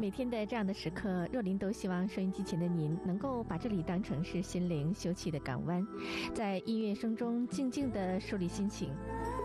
每天的这样的时刻，若琳都希望收音机前的您能够把这里当成是心灵休憩的港湾，在音乐声中静静地梳理心情。